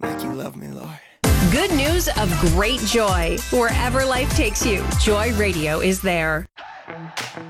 like you love me, Lord. Good news of great joy. Wherever life takes you, Joy Radio is there.